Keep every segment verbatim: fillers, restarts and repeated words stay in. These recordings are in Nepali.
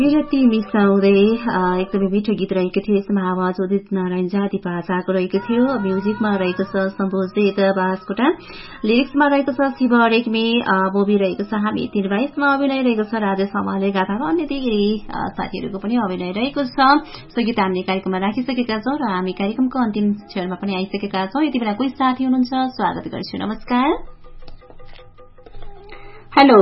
विरति मिसाउँदै एकदमै मिठो गीत रहेको थियो। यसमा आवाज उदित नारायण जाति भाषाको रहेको थियो। म्युजिकमा रहेको छ सम्भोजित बास्कोटा, लिरिक्समा रहेको छ शिव रेग्मी, बोबी रहेको छ हामी तीन बाइसमा अभिनय रहेको छ राजेश हमालले, गाथा र अन्य धेरै साथीहरूको पनि अभिनय रहेको छ। सो गीत हामीले कार्यक्रममा राखिसकेका छौँ र हामी कार्यक्रमको अन्तिम क्षणमा पनि आइसकेका छौँ। यति बेला कोही साथी हुनुहुन्छ, स्वागत गर्छु। नमस्कार। हेलो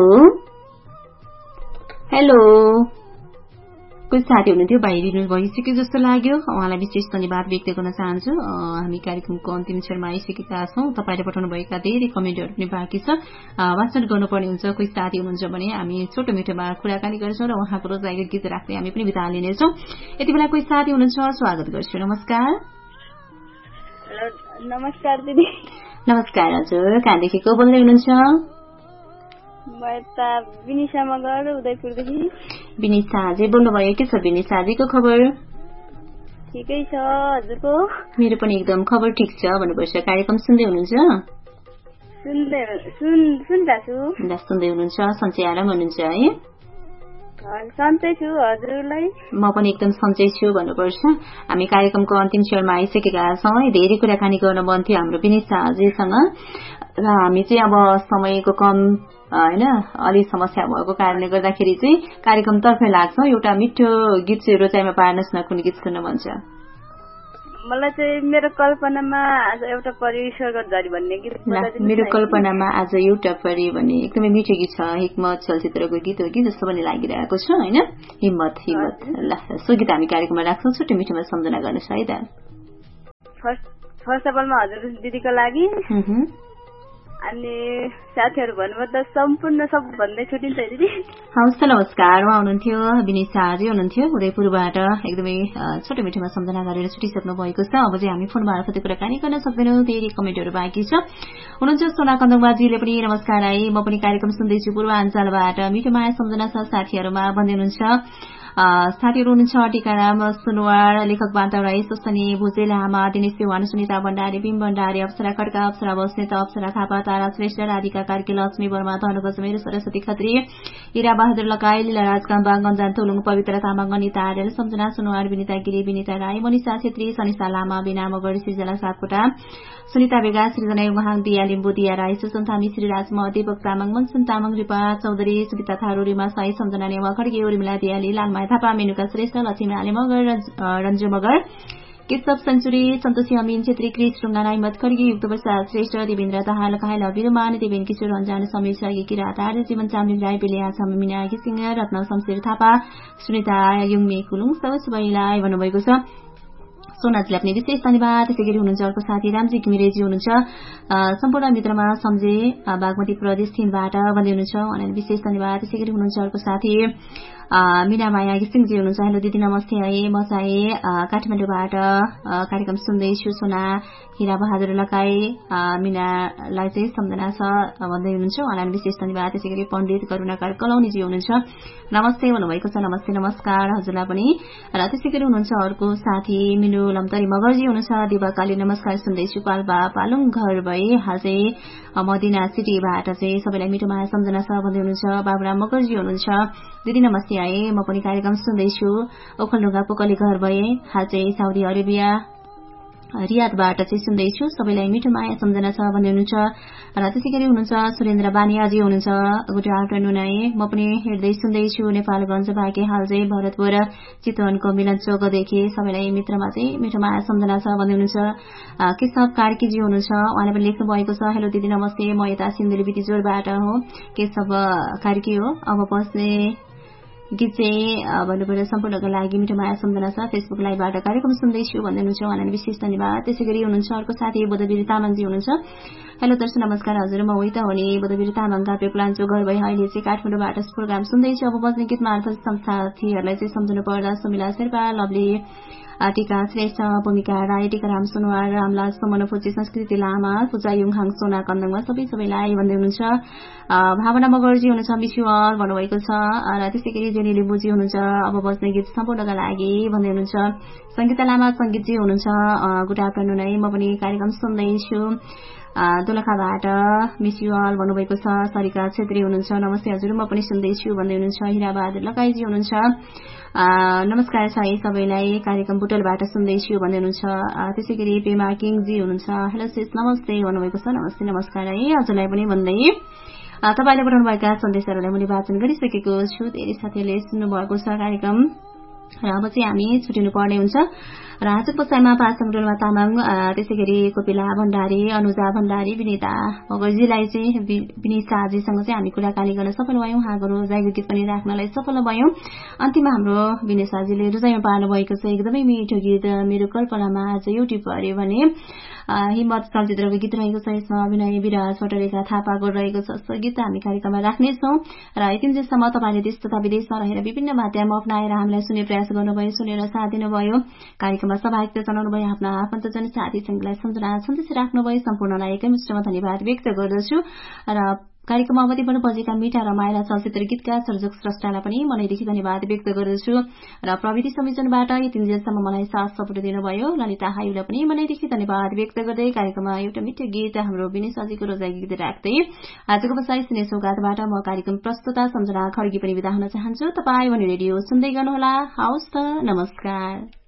हेलो कोही साथी हुनुहुन्थ्यो, बाहिरिनु भइसक्यो जस्तो लाग्यो। उहाँलाई विशेष धन्यवाद व्यक्त गर्न चाहन्छु। हामी कार्यक्रमको अन्तिम क्षणमा आइसकेका छौँ। तपाईँले पठाउनु भएका धेरै कमेन्टहरू पनि बाँकी छ, वाचन गर्नुपर्ने हुन्छ। कोही साथी हुनुहुन्छ भने हामी छोटो मिठोमा कुराकानी गर्छौँ र उहाँको रोजाइको गीत राख्दै हामी पनि बिदा लिनेछौँ। यति बेला कोही साथी हुनुहुन्छ, स्वागत गर्छु। नमस्कार। नमस्कार दिदी। नमस्कार हजुर, कहाँदेखि को बोल्दै हुनुहुन्छ? विनिसा मगर, उदयपुरदेखि। विनिसाजी बोल्नुभयो, के छ विनिसाजीको खबर? ठिकै छ, हजुरको? मेरो पनि एकदम खबर ठिक छ भन्नुपर्छ। कार्यक्रम सुन्दै हुनुहुन्छ? सुन्दै सुन्दैछु। सुन्दै हुनुहुन्छ, सन्चै आराम हुनुहुन्छ है? सन्चै छु, हजुरलाई? म पनि एकदम सन्चै छु भन्नुपर्छ। हामी कार्यक्रमको अन्तिम क्षणमा आइसकेका छौँ। धेरै कुराकानी गर्न मन थियो हाम्रो विनिसाजीसँग र हामी चाहिँ अब समयको कम होइन अलि समस्या भएको कारणले गर्दाखेरि चाहिँ कार्यक्रमतर्फ लाग्छौँ। एउटा मिठो गीत चाहिँ रोजाइमा पार्नुहोस् न, कुन गीत सुन्न मन छ? मलाई चाहिँ मेरो कल्पनामा आज एउटा परी स्वर्गद्वारी भन्ने गीत। मेरो कल्पनामा आज एउटा परी भन्ने एकदमै मिठो गीत छ, हिम्मत चलचित्रको गीत हो कि जस्तो पनि लागिरहेको छ होइन? हिम्मत हिम्मत ल, सो गीत हामी कार्यक्रममा राख्छौँ। छोटो मिठोमा सम्झना गर्नुहोस् है त। फर्स्ट फर्स्ट अफ अलमा हजुर दिदीको लागि अनि साथीहरू भन्नुभयो त सम्पूर्ण सब भन्दै छुटिन्छ दिदी। हवस् त, नमस्कार। उहाँ हुनुहुन्थ्यो विनिसाजी हुनुहुन्थ्यो उदयपुरबाट, एकदमै छोटो मिठोमा सम्झना गरेर छुटिसक्नु भएको छ। अब चाहिँ हामी फोन मार्फत कुराकानी गर्न सक्दैनौँ, धेरै कमेन्टहरू बाँकी छ। हुनुहुन्छ सोना कन्दङबाजीले पनि नमस्कार आई, म पनि कार्यक्रम सुन्दैछु पूर्वाञ्चलबाट, मिठो माया सम्झना छ साथीहरूमा भन्दै हुनुहुन्छ। साथीहरू हुनुहुन्छ टिकाराम सुनवार, लेखक बान्ता राई, सुस्तनी भुजे लामा, दिनेश चौहान, सुनिता भण्डारी, भीम भण्डारी, अप्सरा खड्का, अप्सरा बस्नेत, अप्सरा थापा, तारा श्रेष्ठ, राधिका कार्की, लक्ष्मी वर्मा, धनु गजमेर, सरस्वती खत्री, इरा बहादुर लकाई, लीला राजकाम, बाङगन्जान थोलुङ, पवित्र तामाङ, अनिता आर्यल, सम्झना सुनवार, विनिता गिरी, विनिता राई, मनिषा छेत्री, सनिषा लामा, बिना मगर, सृजना सापकोटा, सुनिता बेगा, सृजना उहाँ, दिया लिम्बू, दिया राई, सुसन्ता मिश्री, राजम, दीपक तामाङ, मनसुन तामाङ, रिपा चौधरी, सुविता थारू, रिमा साई, सम्झना नेवा खड्गे, उर्मिला दियाली, लालमाया थापा, मेनुका श्रेष्ठ, लक्ष्मी आले मगर, रञ्जु मगर, केशव सेन्चुरी, सन्तोषी अमीन छेत्री, क्रिस ढुङ्गा, नाइमत खड्गे, युक्त प्रसाद श्रेष्ठ, देवेन्द्र दाहाल, कायल अभिरुमान, देवेन किशोर अन्जान, समीर सर्गी, किरात आर्य, जीवन चामलिङ राई, बेलिया छामी, मिना घिसिङ, रत्न शमशेर थापा, सुनिता युङमे कुलुङ, सबैलाई भन्नुभएको छ। सोनाजीलाई पनि विशेष धन्यवाद। त्यसै गरी हुनुहुन्छ अर्को साथी रामजी घिमिरेजी हुनुहुन्छ, सम्पूर्ण मित्रमा सम्झे बागमती प्रदेश तीनबाट भन्दै हुनुहुन्छ, उहाँलाई विशेष धन्यवाद। त्यसै गरी हुनुहुन्छ अर्को साथी मीना माया घिसिङजी हुनुहुन्छ, हेलो दिदी नमस्ते है, म चाहिँ काठमाडौँबाट कार्यक्रम सुन्दैछु, सोना हिरा बहादुर लगाई मीनालाई चाहिँ सम्झना छ भन्दै हुनुहुन्छ, उहाँलाई विशेष धन्यवाद। त्यसै गरी पण्डित करुणाकर कलौनीजी हुनुहुन्छ, नमस्ते भन्नुभएको छ। नमस्ते नमस्कार हजुरलाई पनि। र त्यसै गरी हुनुहुन्छ अर्को साथी मिनु लम्तरी मगरजी हुनुहुन्छ, दिवाकाली नमस्कार सुन्दैछु, पाल्पा पालुङ घर भए हाजै मदिना सिटीबाट चाहिँ सबैलाई मिठो माया सम्झना छ भन्दै हुनुहुन्छ। बाबुराम मगरजी हुनुहुन्छ, दिदी नमस्ते आए, म पनि कार्यक्रम सुन्दैछु, ओखलढुङ्गा पोकली घर भए हाल चाहिँ साउदी अरेबिया रियादबाट चाहिँ सुन्दैछु, सबैलाई मिठो माया सम्झना छ भन्दै हुनुहुन्छ। र त्यसै गरी हुनुहुन्छ सुरेन्द्र बानियाजी हुनुहुन्छ, गुड आफ्टरनुन है, म पनि हेर्दै सुन्दैछु, नेपालगञ्ज बाँके हाल चाहिँ भरतपुर चितवनको मिलन चौकदेखि सबैलाई मित्रमा चाहिँ मिठो माया सम्झना छ भन्दै हुनुहुन्छ। केशव कार्कीजी हुनुहुन्छ, उहाँले पनि लेख्नु भएको छ, हेलो दिदी नमस्ते, म यता सिन्धुली बितिजोरबाट हो, केशव कार्की हो, अब बस्ने गीत चाहिँ भन्नुपर्दा सम्पूर्णको लागि मिठो माया सम्झना छ, फेसबुक लाइभबाट कार्यक्रम सुन्दैछु भन्दै हुनुहुन्छ, उहाँलाई विशेष धन्यवाद। त्यसै गरी हुनुहुन्छ अर्को साथी बोधवीर तामाङजी हुनुहुन्छ, हेलो दर्शक नमस्कार हजुर, म उही त हो नि बोधवीर तामाङ, काप्रे प्लान्चो घर भए अहिले चाहिँ काठमाडौँबाट प्रोग्राम सुन्दैछु, अब बज्ने गीत मार्फत साथीहरूलाई चाहिँ सम्झनु पर्दा सुमिला शेर्पा, लभली टीका श्रेष्ठ, भूमिका राई, टीकाराम सुनवार, रामलाल सोमन, फुची संस्कृति लामा, पूजा युङहाङ, सोना कन्दङमा सबै सबैलाई भन्दै हुनुहुन्छ। भावना मगरजी हुनुहुन्छ, मिसुअल भन्नुभएको छ। र त्यसै गरी गेली लिम्बुजी हुनुहुन्छ अब बज्ने गीत सम्पूर्णका लागि भन्दै हुनुहुन्छ। संगीता लामा संगीतजी हुनुहुन्छ गुड आफ्टरनुन है, म पनि कार्यक्रम सुन्दैछु दोलखाबाट मिस यु अल भन्नुभएको छ। सरिका छेत्री हुनुहुन्छ नमस्ते हजुर म पनि सुन्दैछु भन्दै हुनुहुन्छ। हिराबहादुर लगाईजी हुनुहुन्छ नमस्कार छ है सबैलाई कार्यक्रम बुटलबाट सुन्दैछु भन्दै हुनुहुन्छ। त्यसै गरी पेमा किङजी हुनुहुन्छ हेलो सिस नमस्ते भन्नुभएको छ। नमस्ते नमस्कार है हजुरलाई पनि भन्दै तपाईँले पठाउनुभएका सन्देशहरूलाई मैले वाचन गरिसकेको छु। धेरै साथीहरूले सुन्नुभएको छ कार्यक्रम र अब चाहिँ हामी छुटिनु पर्ने हुन्छ। राजु पसाईमा पासाङ डोल्मा तामाङ त्यसै गरी कोपिला भण्डारी अनुजा भण्डारी विनिता भगजीलाई चाहिँ विनिताजीसँग चाहिँ हामी कुराकानी गर्न सफल भयौँ। उहाँको रोजाइको गीत पनि राख्नलाई सफल भयौँ। अन्तिममा हाम्रो विनिताजीले रोजाइमा पार्नु भएको छ एकदमै मिठो गीत मेरो कल्पनामा आज एउटी पर्यो भने हिम्मत चलचित्रको गीत रहेको छ। यसमा अभिनय विराज भट्टरेखा थापाको रहेको छ। सो गीत हामी कार्यक्रममा राख्नेछौँ र यतिन्जेलसम्म तपाईँले देश तथा विदेशमा रहेर विभिन्न माध्यम अप्नाएर हामीलाई सुन्ने प्रयास गर्नुभयो, सुनेर साथ दिनुभयो, कार्यक्रममा सहभागिता जनाउनु भयो, आफ्ना आफन्तजन साथी संगीलाई सम्झना सन्देश राख्नुभयो, सम्पूर्णलाई एकैमुष्टमा धन्यवाद व्यक्त गर्दछु र कार्यक्रममा अवधि बढ्नु बजेका मिठा र माइला चलचित्र गीतका सर्जक स्रष्टालाई पनि मनैदेखि धन्यवाद व्यक्त गर्दछु र प्रविधि संयोजनबाट यतिन्जेलसम्म मलाई साथ सपोर्ट दिनुभयो ललिता हाईलाई पनि मनैदेखि धन्यवाद व्यक्त गर्दै कार्यक्रममा एउटा मिठो गीत हाम्रो विनेशजीको रोजाइ गीत राख्दै आजको बसाई सिने सौगातबाट म कार्यक्रम प्रस्तुता सम्झना खड्गी पनि बिदा हुन चाहन्छु। तपाईँ भने रेडियो सुन्दै गर्नुहोला। हवस् त, नमस्कार।